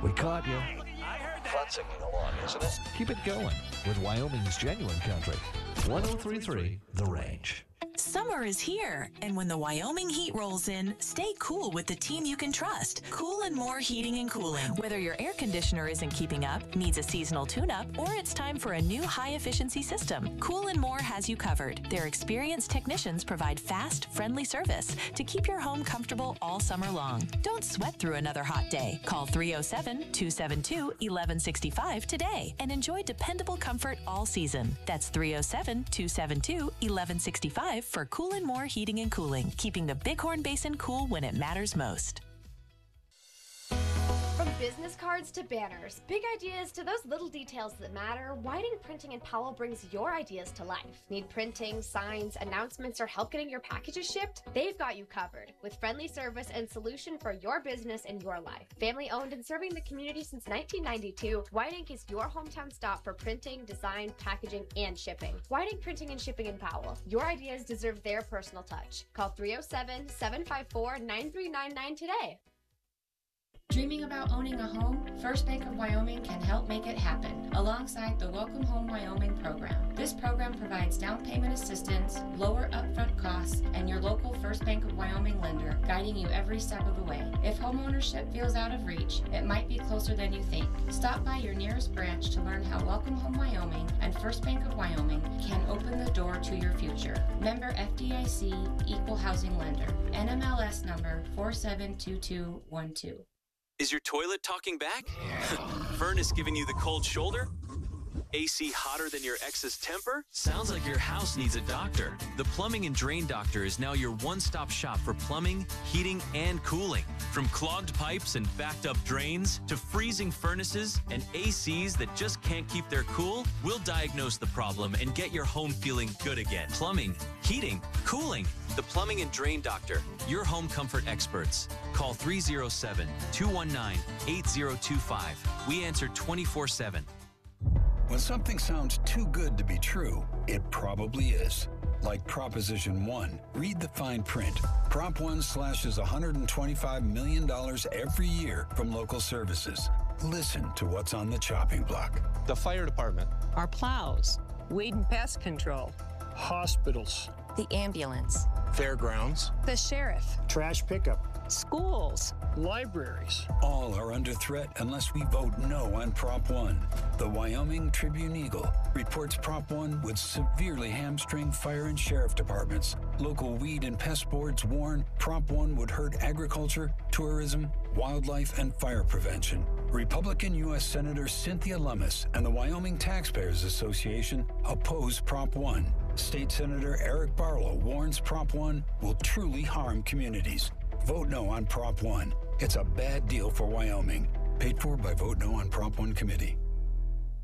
We caught you. Fun singing along, isn't it? Keep it going with Wyoming's Genuine Country. 103.3 The Range. Summer is here, and when the Wyoming heat rolls in, stay cool with the team you can trust. Cool and More Heating and Cooling. Whether your air conditioner isn't keeping up, needs a seasonal tune-up, or it's time for a new high-efficiency system, Cool and More has you covered. Their experienced technicians provide fast, friendly service to keep your home comfortable all summer long. Don't sweat through another hot day. Call 307-272-1165 today and enjoy dependable comfort all season. That's 307-272-1165 for Cool and More Heating and Cooling, keeping the Bighorn Basin cool when it matters most. From business cards to banners, big ideas to those little details that matter, Whiting Printing in Powell brings your ideas to life. Need printing, signs, announcements, or help getting your packages shipped? They've got you covered with friendly service and solution for your business and your life. Family owned and serving the community since 1992, Whiting is your hometown stop for printing, design, packaging, and shipping. Whiting Printing and Shipping in Powell. Your ideas deserve their personal touch. Call 307-754-9399 today. Dreaming about owning a home? First Bank of Wyoming can help make it happen alongside the Welcome Home Wyoming program. This program provides down payment assistance, lower upfront costs, and your local First Bank of Wyoming lender guiding you every step of the way. If homeownership feels out of reach, it might be closer than you think. Stop by your nearest branch to learn how Welcome Home Wyoming and First Bank of Wyoming can open the door to your future. Member FDIC Equal Housing Lender. NMLS number 472212. Is your toilet talking back? Furnace giving you the cold shoulder? AC hotter than your ex's temper? Sounds like your house needs a doctor. The Plumbing and Drain Doctor is now your one-stop shop for plumbing, heating, and cooling. From clogged pipes and backed up drains to freezing furnaces and ACs that just can't keep their cool, we'll diagnose the problem and get your home feeling good again. Plumbing, heating, cooling. The Plumbing and Drain Doctor, your home comfort experts. Call 307-219-8025. We answer 24/7. When something sounds too good to be true, it probably is. Like Proposition 1, read the fine print. Prop 1 slashes $125 million every year from local services. Listen to what's on the chopping block. The fire department. Our plows. Weed and pest control. Hospitals. The ambulance. Fairgrounds. The sheriff. Trash pickup. Schools. Libraries. All are under threat unless we vote no on Prop 1. The Wyoming Tribune-Eagle reports Prop 1 would severely hamstring fire and sheriff departments. Local weed and pest boards warn Prop 1 would hurt agriculture, tourism, wildlife, and fire prevention. Republican U.S. Senator Cynthia Lummis and the Wyoming Taxpayers Association oppose Prop 1. State Senator Eric Barlow warns Prop 1 will truly harm communities. Vote no on Prop 1. It's a bad deal for Wyoming. Paid for by Vote No on Prop 1 Committee.